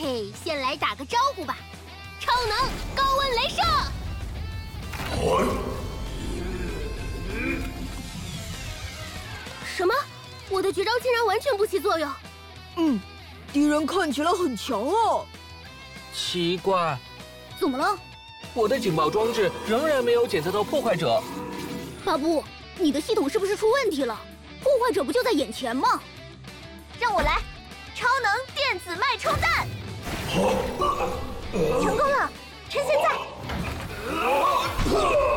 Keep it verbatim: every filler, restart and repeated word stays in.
嘿，先来打个招呼吧，超能高温镭射！什么？我的绝招竟然完全不起作用？ 嗯，敌人看起来很强哦。 奇怪， 怎么了？ 我的警报装置仍然没有检测到破坏者。 巴布，你的系统是不是出问题了？破坏者不就在眼前吗？让我来，超能电子脉冲弹！成功了，趁现在！